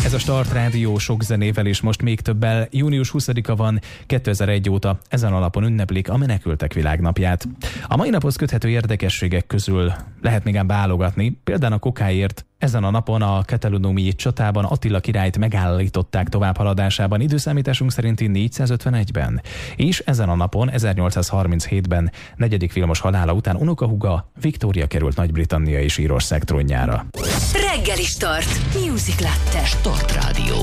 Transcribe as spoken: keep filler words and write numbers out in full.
Ez a Start Rádió sok zenével és most még többel. június huszadika van, kétezer-egy óta ezen a napon ünneplik a Menekültek Világnapját. A mai naphoz köthető érdekességek közül lehet még ám válogatni, például a kokáért. Ezen a napon a katalóniai csatában Attila királyt megállították továbbhaladásában időszámításunk szerinti négyszázötvenegyben. És ezen a napon ezernyolcszázharminchétben negyedik Vilmos halála után unokahúga Viktória került Nagy-Britannia és Írország trónjára. Reggeli Start. Music Latte. Start Rádió.